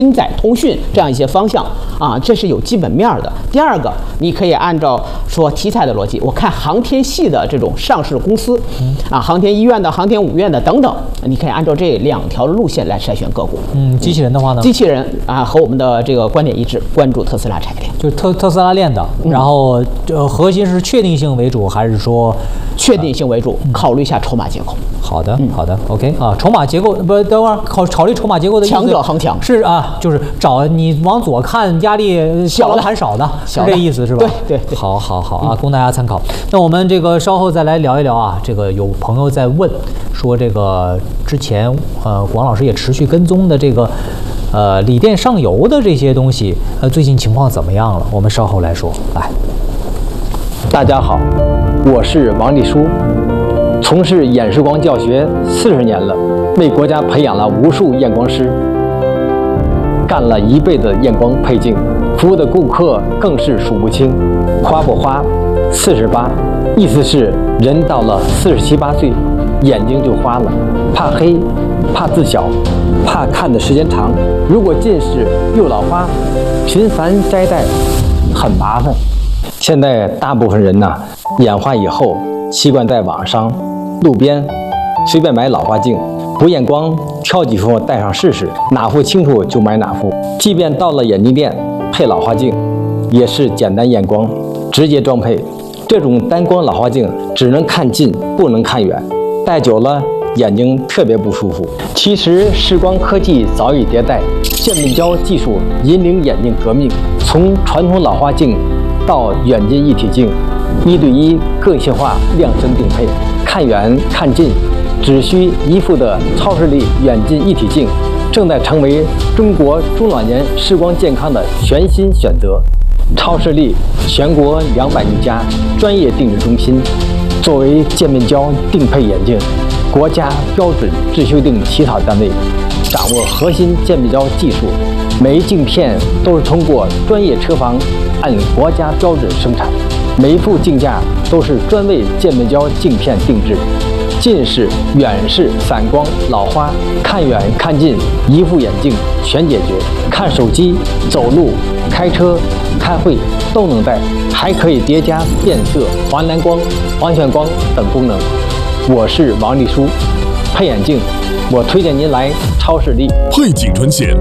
运载通讯这样一些方向啊，这是有基本面的。第二个，你可以按照说题材的逻辑，我看航天系的这种上市公司，航天医院的、航天五院的等等，你可以按照这2条路线来筛选个股。 机器人的话呢？ 机器人啊，和我们的这个观点一致，关注特斯拉产业链， 就是特斯拉链的。然后核心是确定性为主，还是说确定性为主？考虑一下筹码结构。 好的，OK 啊，筹码结构不，等会儿考虑筹码结构的意思， 强者恒强是啊，就是找你往左看，压力小的还少的，是这意思是吧？ 对， 好啊，供大家参考。那我们这个稍后再来聊一聊啊，这个有朋友在问说，这个之前广老师也持续跟踪的这个锂电上游的这些东西，最近情况怎么样了？我们稍后来说。来， 大家好，我是王立书。从事演示光教学40年了，为国家培养了无数验光师，干了1辈子验光配镜，服务的顾客更是数不清。花不花，48，意思是人到了47、8岁，眼睛就花了，怕黑，怕字小，怕看的时间长。如果近视又老花，频繁摘戴很麻烦。现在大部分人呢，眼花以后习惯在网上、路边随便买老花镜，不验光，挑几副戴上试试，哪副清楚就买哪副。即便到了眼镜店配老花镜，也是简单验光，直接装配。这种单光老花镜只能看近，不能看远，戴久了眼睛特别不舒服。其实视光科技早已迭代，渐变焦技术引领眼镜革命，从传统老花镜到远近一体镜，1对1个性化量身定配，看远看近只需一副的超视力远近一体镜，正在成为中国中老年视光健康的全新选择。超视力全国200余家专业定制中心，作为渐变焦定配眼镜国家标准制修订起草单位，掌握核心渐变焦技术，每一镜片都是通过专业车房按国家标准生产，每一副镜架都是专为渐变焦镜片定制。近视、远视、散光、老花，看远看近一副眼镜全解决。看手机、走路、开车、开会都能戴，还可以叠加变色、环蓝光、环旋光等功能。我是王立书，配眼镜我推荐您来超视力。 配镜专线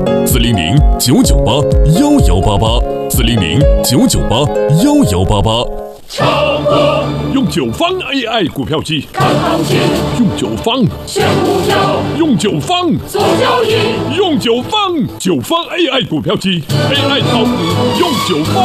400-998-1188，400-998-1188。 超哥用9方 AI 股票机， 看行情， 用9方选股票， 用9方做交易， 用9方AI 股票机 ，AI 炒股用9方。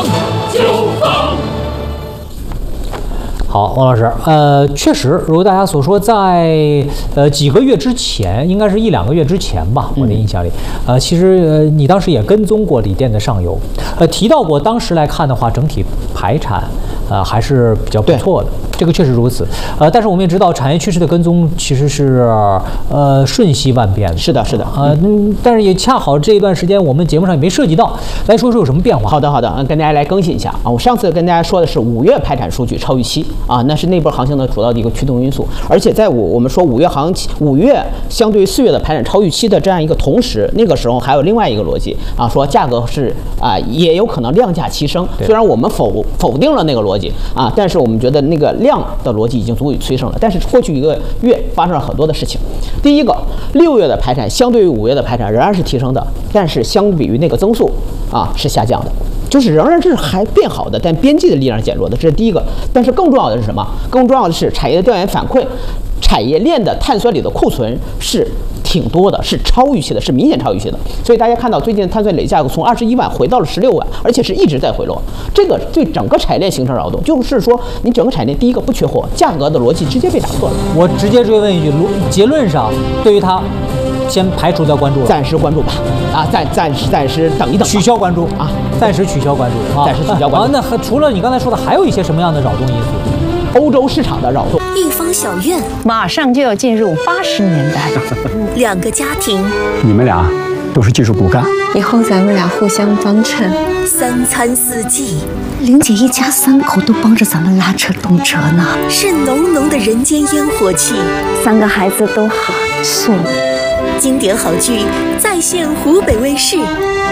好，王老师，确实，如大家所说，在几个月之前，应该是1、2个月之前吧，我的印象里，其实你当时也跟踪过锂电的上游，提到过，当时来看的话，整体排产还是比较不错的，这个确实如此。但是我们也知道，产业趋势的跟踪其实是瞬息万变的。 是的， 但是也恰好这一段时间我们节目上也没涉及到，来说说有什么变化。 好的，跟大家来更新一下啊。我上次跟大家说的是5月排产数据超预期啊，那是那波行情的主要的一个驱动因素。而且在我们说5月相对于4月的排产超预期的这样一个同时，那个时候还有另外一个逻辑啊，说价格是也有可能量价齐升。虽然我们否定了那个逻辑啊，但是我们觉得那个量的逻辑已经足以催生了。但是过去1个月发生了很多的事情。第一个，6月的排产相对于5月的排产仍然是提升的，但是相比于那个增速是下降的。就是仍然是还变好的，但边际的力量减弱的，这是第一个。但是更重要的是什么？更重要的是产业的调研反馈，产业链的碳酸锂的库存是挺多的，是超预期的，是明显超预期的。所以大家看到最近碳酸锂价格从21万回到了16万，而且是一直在回落。这个对整个产业链形成扰动，就是说你整个产业链第一个不缺货，价格的逻辑直接被打破了。 我直接追问一句，结论上对于它先排除掉关注了， 暂时关注吧，暂时等一等， 取消关注啊，暂时取消关注啊， 暂时取消关注。 那除了你刚才说的，还有一些什么样的扰动因素？ 欧洲市场的扰动。 一方小院马上就要进入80年代 ，2个家庭， 你们俩都是技术骨干， 以后咱们俩互相帮衬 ，3餐4季， 玲姐一家3口都帮着咱们拉车动车呢， 是浓浓的人间烟火气 ，3个孩子都好送。 经典好剧再现湖北卫视。